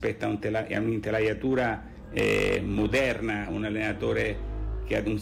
rispetto a un'intelaiatura moderna, un allenatore che ha un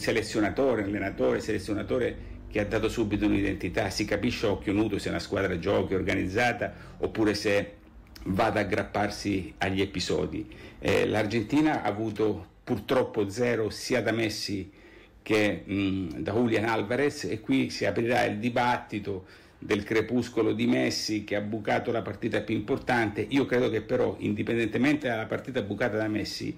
selezionatore che ha dato subito un'identità. Si capisce a occhio nudo se una squadra giochi organizzata oppure se va ad aggrapparsi agli episodi. L'Argentina ha avuto purtroppo zero sia da Messi che da Julián Álvarez, e qui si aprirà il dibattito del crepuscolo di Messi che ha bucato la partita più importante. Io credo che però, indipendentemente dalla partita bucata da Messi,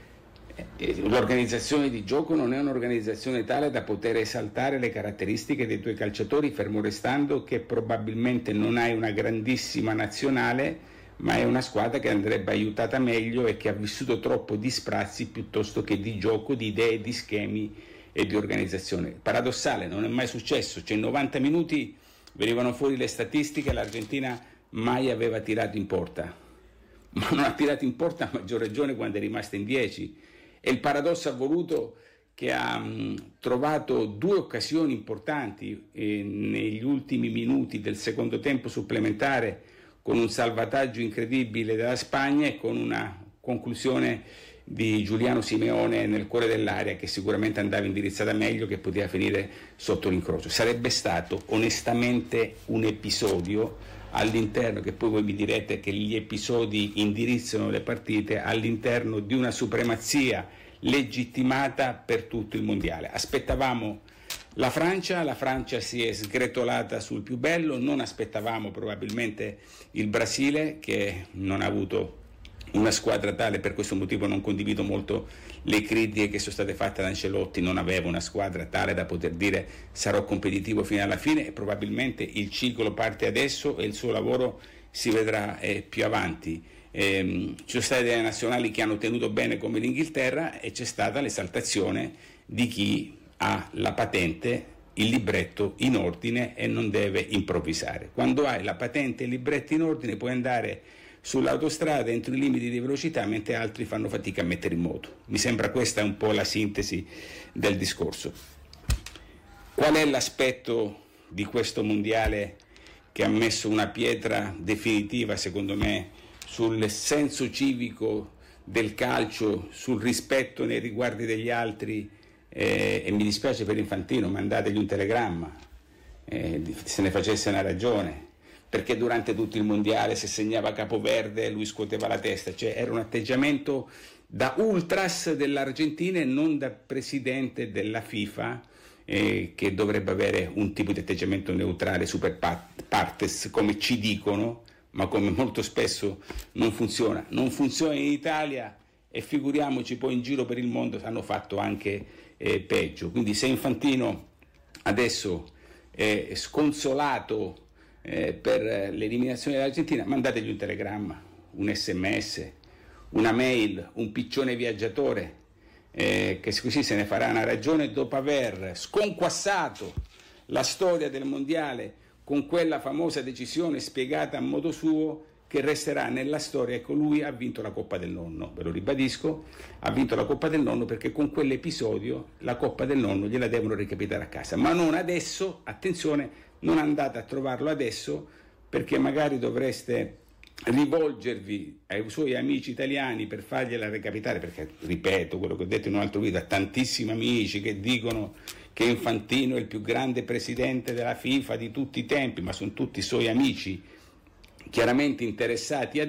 l'organizzazione di gioco non è un'organizzazione tale da poter esaltare le caratteristiche dei tuoi calciatori, fermo restando che probabilmente non hai una grandissima nazionale, ma è una squadra che andrebbe aiutata meglio e che ha vissuto troppo di sprazzi piuttosto che di gioco, di idee, di schemi e di organizzazione. Paradossale, non è mai successo, 90 minuti venivano fuori le statistiche, l'Argentina mai aveva tirato in porta, ma non ha tirato in porta a maggior ragione quando è rimasta in 10, e il paradosso ha voluto che ha trovato due occasioni importanti negli ultimi minuti del secondo tempo supplementare, con un salvataggio incredibile della Spagna e con una conclusione di Giuliano Simeone nel cuore dell'area che sicuramente andava indirizzata meglio, che poteva finire sotto l'incrocio. Sarebbe stato onestamente un episodio all'interno, che poi voi mi direte che gli episodi indirizzano le partite, all'interno di una supremazia legittimata per tutto il mondiale. Aspettavamo la Francia si è sgretolata sul più bello, non aspettavamo probabilmente il Brasile, che non ha avuto una squadra tale. Per questo motivo non condivido molto le critiche che sono state fatte ad Ancelotti. Non aveva una squadra tale da poter dire sarò competitivo fino alla fine, e probabilmente il ciclo parte adesso e il suo lavoro si vedrà più avanti. Ci sono state delle nazionali che hanno tenuto bene come l'Inghilterra, e c'è stata l'esaltazione di chi ha la patente, il libretto in ordine e non deve improvvisare. Quando hai la patente e il libretto in ordine puoi andare sull'autostrada entro i limiti di velocità, mentre altri fanno fatica a mettere in moto. Mi sembra questa un po' la sintesi del discorso. Qual è l'aspetto di questo mondiale che ha messo una pietra definitiva, secondo me, sul senso civico del calcio, sul rispetto nei riguardi degli altri? E mi dispiace per Infantino, mandategli un telegramma, se ne facesse una ragione, perché durante tutto il mondiale se segnava capoverde lui scuoteva la testa, cioè era un atteggiamento da ultras dell'Argentina e non da presidente della FIFA, che dovrebbe avere un tipo di atteggiamento neutrale, super partes, come ci dicono, ma come molto spesso non funziona in Italia, e figuriamoci poi in giro per il mondo hanno fatto anche peggio. Quindi se Infantino adesso è sconsolato per l'eliminazione dell'Argentina, mandategli un telegramma, un SMS, una mail, un piccione viaggiatore, che così se ne farà una ragione, dopo aver sconquassato la storia del mondiale con quella famosa decisione spiegata a modo suo, che resterà nella storia. Ecco, lui ha vinto la Coppa del Nonno, ve lo ribadisco, ha vinto la Coppa del Nonno perché con quell'episodio la Coppa del Nonno gliela devono recapitare a casa, ma non adesso, attenzione, non andate a trovarlo adesso, perché magari dovreste rivolgervi ai suoi amici italiani per fargliela recapitare, perché, ripeto quello che ho detto in un altro video, a tantissimi amici che dicono che Infantino è il più grande presidente della FIFA di tutti i tempi, ma sono tutti suoi amici chiaramente interessati a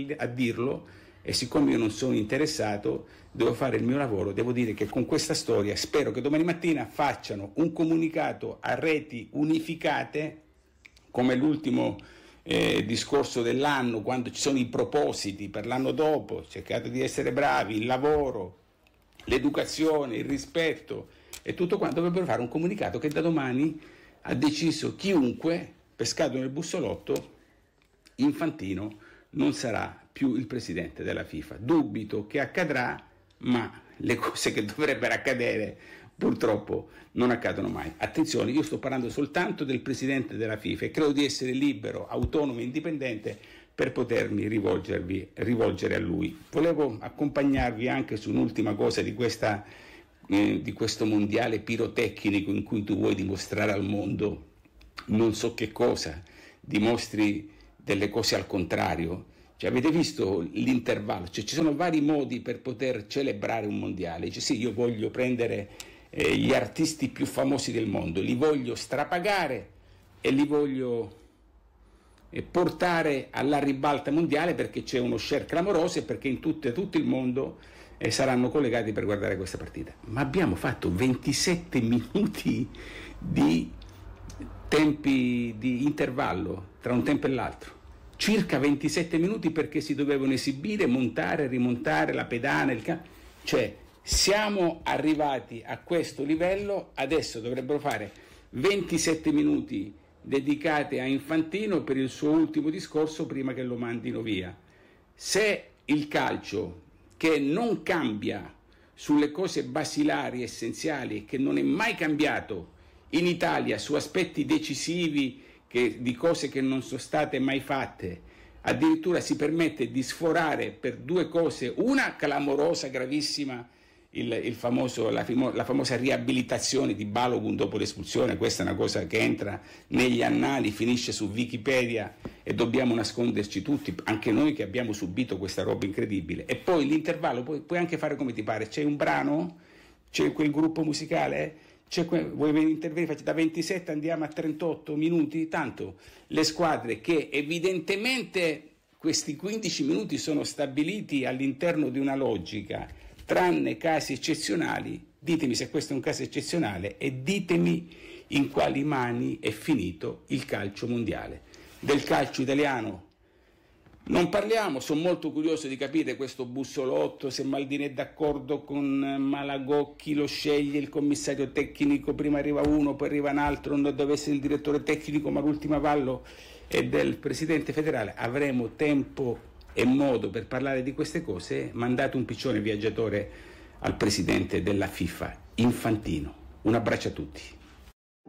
dirlo, e siccome io non sono interessato, devo fare il mio lavoro. Devo dire che con questa storia spero che domani mattina facciano un comunicato a reti unificate, come l'ultimo discorso dell'anno, quando ci sono i propositi per l'anno dopo. Cercate di essere bravi, il lavoro, l'educazione, il rispetto e tutto quanto. Dovrebbero fare un comunicato che da domani ha deciso chiunque, pescato nel bussolotto, Infantino non sarà più il presidente della FIFA. Dubito che accadrà, ma le cose che dovrebbero accadere purtroppo non accadono mai. Attenzione, io sto parlando soltanto del presidente della FIFA e credo di essere libero, autonomo e indipendente per potermi rivolgere a lui. Volevo accompagnarvi anche su un'ultima cosa di questo mondiale pirotecnico in cui tu vuoi dimostrare al mondo non so che cosa, dimostri delle cose al contrario. Cioè, avete visto l'intervallo? Cioè, ci sono vari modi per poter celebrare un mondiale. Dice sì, io voglio prendere gli artisti più famosi del mondo, li voglio strapagare e li voglio portare alla ribalta mondiale perché c'è uno share clamoroso e perché in tutto il mondo saranno collegati per guardare questa partita. Ma abbiamo fatto 27 minuti di tempi di intervallo tra un tempo e l'altro, circa 27 minuti, perché si dovevano esibire, montare, rimontare la pedana, cioè siamo arrivati a questo livello. Adesso dovrebbero fare 27 minuti dedicati a Infantino per il suo ultimo discorso prima che lo mandino via. Se il calcio, che non cambia sulle cose basilari, essenziali, che non è mai cambiato in Italia su aspetti decisivi di cose che non sono state mai fatte, addirittura si permette di sforare per due cose, una clamorosa, gravissima, la famosa riabilitazione di Balogun dopo l'espulsione. Questa è una cosa che entra negli annali, finisce su Wikipedia e dobbiamo nasconderci tutti, anche noi che abbiamo subito questa roba incredibile. E poi l'intervallo puoi anche fare come ti pare, c'è un brano, c'è quel gruppo musicale, vuoi intervenire, da 27 andiamo a 38 minuti, tanto le squadre che evidentemente questi 15 minuti sono stabiliti all'interno di una logica, tranne casi eccezionali. Ditemi se questo è un caso eccezionale e ditemi in quali mani è finito il calcio mondiale. Del calcio italiano non parliamo, sono molto curioso di capire questo bussolotto, se Maldini è d'accordo con Malagò, chi lo sceglie, il commissario tecnico, prima arriva uno, poi arriva un altro, non deve essere il direttore tecnico, ma l'ultimo avallo è del presidente federale. Avremo tempo e modo per parlare di queste cose. Mandate un piccione viaggiatore al presidente della FIFA, Infantino. Un abbraccio a tutti.